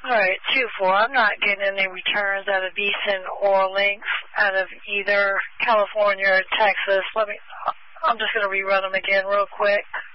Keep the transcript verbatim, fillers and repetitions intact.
All right, two four. I'm not getting any returns out of Beeson or Lynx out of either California or Texas. Let me. I'm just going to rerun them again real quick.